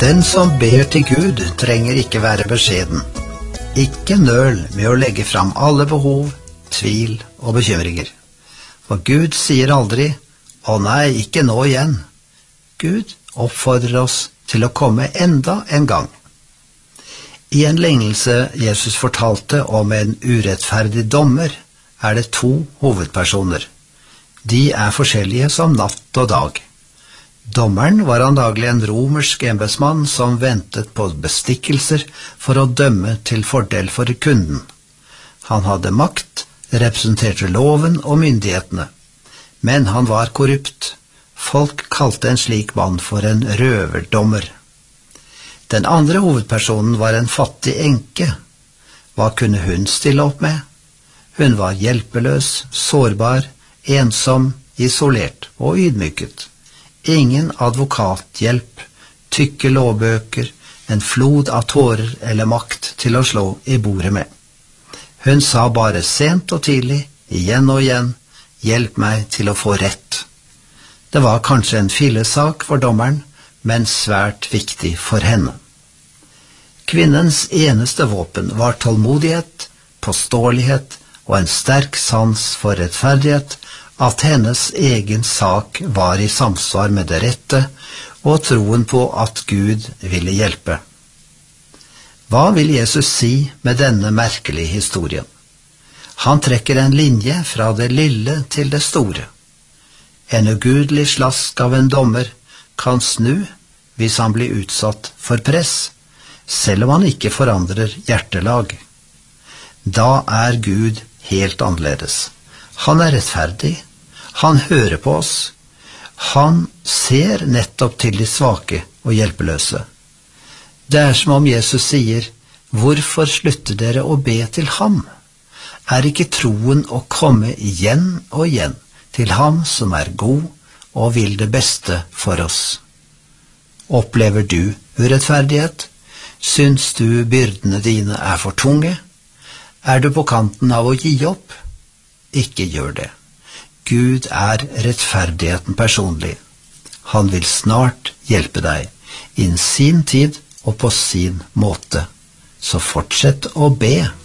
Den som ber til Gud trenger ikke være beskjeden. Ikke nøl med å legge fram alle behov, tvil og bekymringer. For Gud sier aldri, «Å nei, ikke nå igjen». Gud oppfordrer oss til å komme enda en gang. I en lignelse Jesus fortalte om en urettferdig dommer, er det 2 hovedpersoner. De er forskjellige som natt og dag. Dommeren var antagelig en romersk embetsmann som ventet på bestikkelser for å dømme til fordel for kunden. Han hadde makt, representerte loven og myndighetene, men han var korrupt. Folk kalte en slik mann for en røverdommer. Den andre hovedpersonen var en fattig enke. Hva kunne hun stille opp med? Hun var hjelpeløs, sårbar, ensom, isolert og ydmyket. Ingen advokathjelp, tykke lovbøker, en flod av tårer eller makt til å slå i bordet med. Hun sa bare sent og tidlig, igjen og igjen, hjelp meg til å få rett. Det var kanskje en fillesak for dommeren, men svært viktig for henne. Kvinnens eneste våpen var tålmodighet, påståelighet og en sterk sans for rettferdighet, at hennes egen sak var i samsvar med det rette, og troen på at Gud ville hjelpe. Hva vil Jesus si med denne merkelige historien? Han trekker en linje fra det lille til det store. En ugudelig slask av en dommer kan snu hvis han blir utsatt for press, selv om han ikke forandrer hjertelag. Da er Gud helt annerledes. Han er rettferdig. Han hører på oss. Han ser nettopp til de svake og hjelpeløse. Det er som om Jesus sier, «Hvorfor slutter dere å be til ham? Er ikke troen å komme igjen og igjen til ham som er god og vil det beste for oss?» Opplever du urettferdighet? Syns du byrdene dine er for tunge? Er du på kanten av å gi opp? Ikke gjør det. Gud er rettferdigheten personlig. Han vil snart hjelpe deg, innen sin tid og på sin måte. Så fortsett å be.